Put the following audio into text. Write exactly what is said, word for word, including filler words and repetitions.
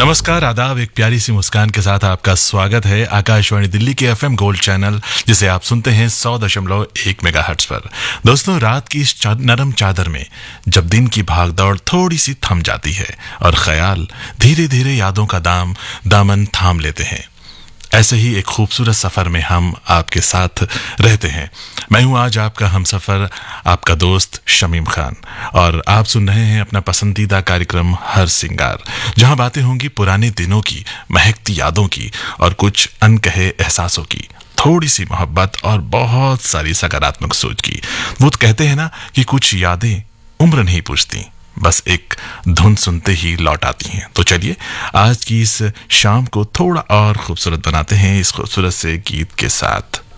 नमस्कार, आदाब। एक प्यारी सी मुस्कान के साथ आपका स्वागत है आकाशवाणी दिल्ली के एफएम गोल्ड चैनल, जिसे आप सुनते हैं सौ दशमलव एक मेगाहर्ट्ज पर। दोस्तों, रात की इस चा, नरम चादर में जब दिन की भागदौड़ थोड़ी सी थम जाती है और ख्याल धीरे धीरे यादों का दाम दामन थाम लेते हैं, ऐसे ही एक खूबसूरत सफर में हम आपके साथ रहते हैं। मैं हूं आज आपका हमसफर, आपका दोस्त शमीम खान, और आप सुन रहे हैं अपना पसंदीदा कार्यक्रम हर सिंगार, जहां बातें होंगी पुराने दिनों की, महकती यादों की और कुछ अनकहे एहसासों की, थोड़ी सी मोहब्बत और बहुत सारी सकारात्मक सोच की। वो तो कहते हैं ना कि कुछ यादें उम्र नहीं पूछती, बस एक धुन सुनते ही लौट आती हैं। तो चलिए आज की इस शाम को थोड़ा और खूबसूरत बनाते हैं इस खूबसूरत से गीत के साथ।